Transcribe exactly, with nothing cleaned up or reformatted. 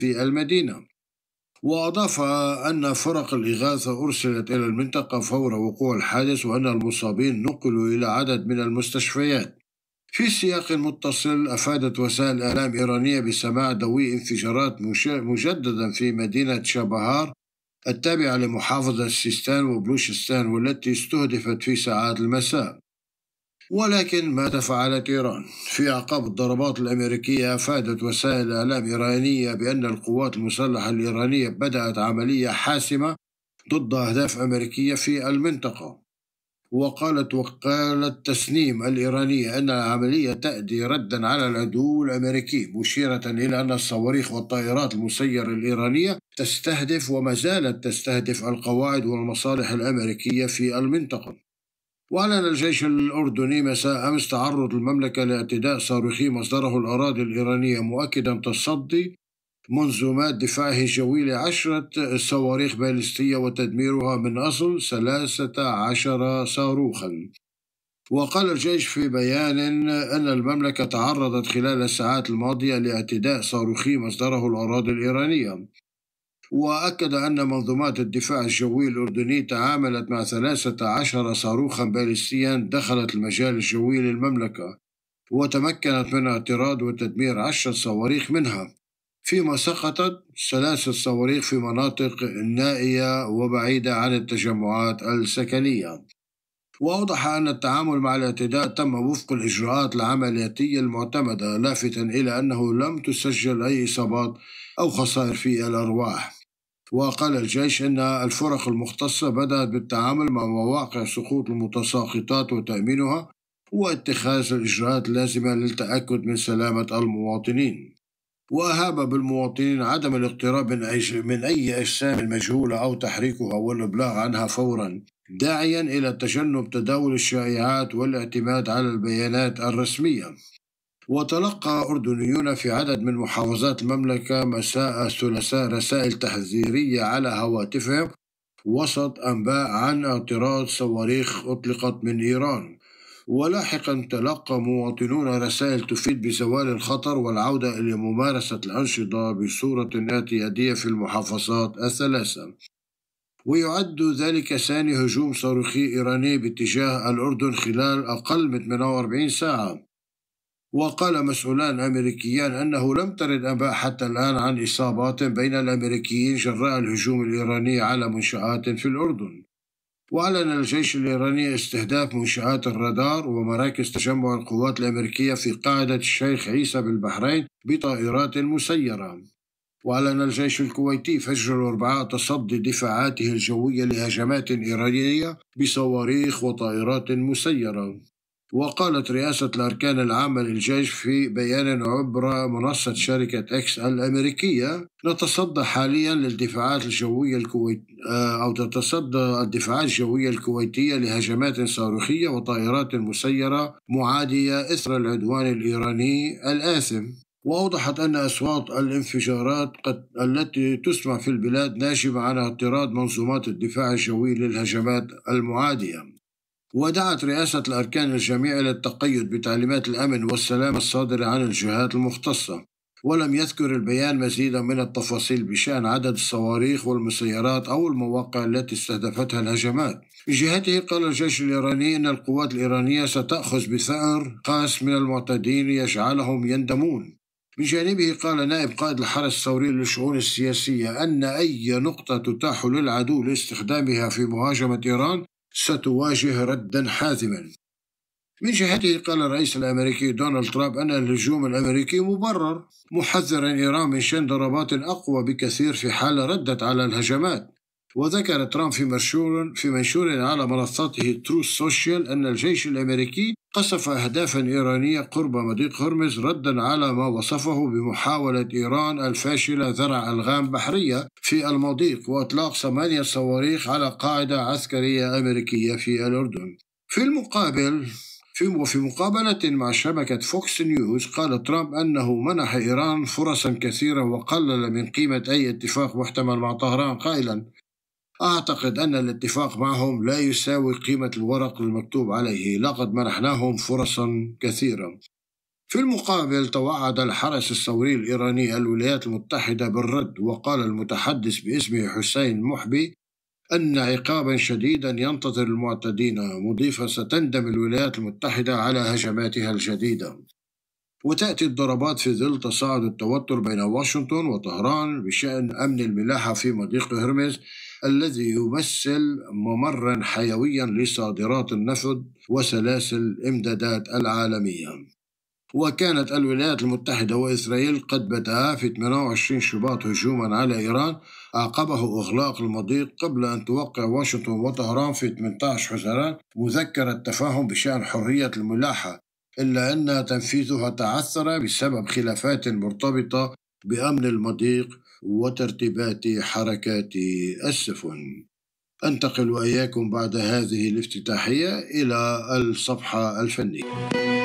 في المدينة. وأضاف أن فرق الإغاثة أرسلت إلى المنطقة فور وقوع الحادث، وأن المصابين نقلوا إلى عدد من المستشفيات. في سياق متصل، أفادت وسائل الإعلام إيرانية بسماع دوي انفجارات مجددا في مدينة شابهار التابعة لمحافظة سيستان وبلوشستان، والتي استهدفت في ساعات المساء. ولكن ماذا فعلت إيران؟ في أعقاب الضربات الأمريكية، أفادت وسائل الإعلام الإيرانية بأن القوات المسلحة الإيرانية بدأت عملية حاسمة ضد أهداف أمريكية في المنطقة. وقالت وكالة تسنيم الإيرانية أن العملية تأتي ردا على العدو الأمريكي، مشيرة إلى أن الصواريخ والطائرات المسيرة الإيرانية تستهدف وما زالت تستهدف القواعد والمصالح الأمريكية في المنطقة. وأعلن الجيش الأردني مساء أمس تعرض المملكة لاعتداء صاروخي مصدره الأراضي الإيرانية، مؤكدا تصدي منظومات دفاعه الجوي لعشرة صواريخ باليستية وتدميرها من أصل ثلاثة عشر صاروخا. وقال الجيش في بيان أن المملكة تعرضت خلال الساعات الماضية لاعتداء صاروخي مصدره الأراضي الإيرانية. وأكد أن منظومات الدفاع الجوي الأردني تعاملت مع ثلاثة عشر صاروخا باليستيا دخلت المجال الجوي للمملكة، وتمكنت من اعتراض وتدمير عشرة صواريخ منها، فيما سقطت ثلاثة صواريخ في مناطق نائية وبعيدة عن التجمعات السكنية. وأوضح أن التعامل مع الاعتداء تم وفق الإجراءات العملياتية المعتمدة، لافتا إلى أنه لم تسجل أي إصابات أو خسائر في الأرواح. وقال الجيش أن الفرق المختصة بدأت بالتعامل مع مواقع سقوط المتساقطات وتأمينها واتخاذ الإجراءات اللازمة للتأكد من سلامة المواطنين. وأهاب بالمواطنين عدم الاقتراب من أي, من أي أجسام مجهولة أو تحريكها والإبلاغ عنها فورا، داعيا إلى تجنب تداول الشائعات والاعتماد على البيانات الرسمية. وتلقى أردنيون في عدد من محافظات المملكة مساء الثلاثاء رسائل تحذيرية على هواتفهم وسط أنباء عن اعتراض صواريخ أطلقت من إيران. ولاحقا تلقى مواطنون رسائل تفيد بزوال الخطر والعودة إلى ممارسة الأنشطة بصورة اعتيادية في المحافظات الثلاثة. ويعد ذلك ثاني هجوم صاروخي إيراني باتجاه الأردن خلال أقل من ثمانية وأربعين ساعة. وقال مسؤولان أمريكيان أنه لم ترد أنباء حتى الآن عن إصابات بين الأمريكيين جراء الهجوم الإيراني على منشآت في الأردن. وأعلن الجيش الإيراني استهداف منشآت الرادار ومراكز تجمع القوات الأمريكية في قاعدة الشيخ عيسى بالبحرين بطائرات مسيرة. وأعلن الجيش الكويتي فجر الأربعاء تصدي دفاعاته الجوية لهجمات إيرانية بصواريخ وطائرات مسيرة. وقالت رئاسة الأركان العامة للجيش في بيان عبر منصة شركة إكس الأمريكية: نتصدى حاليا للدفاعات الجوية الكويت أو تتصدى الدفاعات الجوية الكويتية لهجمات صاروخية وطائرات مسيرة معادية إثر العدوان الإيراني الآثم. وأوضحت أن أصوات الانفجارات قد التي تسمع في البلاد ناشبة عن اعتراض منظومات الدفاع الجوي للهجمات المعادية. ودعت رئاسة الأركان الجميع إلى التقيد بتعليمات الأمن والسلام الصادرة عن الجهات المختصة. ولم يذكر البيان مزيدا من التفاصيل بشأن عدد الصواريخ والمسيرات أو المواقع التي استهدفتها الهجمات. من جهته قال الجيش الإيراني أن القوات الإيرانية ستأخذ بثأر قاس من المعتدين يجعلهم يندمون. من جانبه قال نائب قائد الحرس الثوري للشؤون السياسية أن أي نقطة تتاح للعدو لاستخدامها في مهاجمة إيران ستواجه ردا حازما. من جهته قال الرئيس الأمريكي دونالد ترامب أن الهجوم الأمريكي مبرر، محذرا إيران من شن ضربات أقوى بكثير في حال ردت على الهجمات. وذكر ترامب في منشور في منشور على منصته تروث سوشيال أن الجيش الأمريكي قصف أهدافا إيرانية قرب مضيق هرمز ردا على ما وصفه بمحاولة إيران الفاشلة زرع ألغام بحرية في المضيق وإطلاق ثمانية صواريخ على قاعدة عسكرية أمريكية في الأردن. في المقابل في وفي مقابلة مع شبكة فوكس نيوز قال ترامب أنه منح إيران فرصا كثيرة وقلل من قيمة أي اتفاق محتمل مع طهران، قائلا: أعتقد أن الاتفاق معهم لا يساوي قيمة الورق المكتوب عليه، لقد منحناهم فرصا كثيرة. في المقابل توعد الحرس الثوري الإيراني الولايات المتحدة بالرد، وقال المتحدث باسمه حسين محبي أن عقابا شديدا ينتظر المعتدين، مضيفا ستندم الولايات المتحدة على هجماتها الجديدة. وتأتي الضربات في ظل تصاعد التوتر بين واشنطن وطهران بشأن أمن الملاحة في مضيق هرمز الذي يمثل ممرا حيويا لصادرات النفط وسلاسل الإمدادات العالمية. وكانت الولايات المتحدة وإسرائيل قد بدأا في ثمانية وعشرين شباط هجوما على إيران أعقبه إغلاق المضيق، قبل أن توقع واشنطن وطهران في ثمانية عشر حزيران مذكرة تفاهم بشأن حرية الملاحة، إلا أن تنفيذها تعثر بسبب خلافات مرتبطة بأمن المضيق وترتيبات حركات السفن. أنتقل وإياكم بعد هذه الافتتاحية إلى الصفحة الفنية.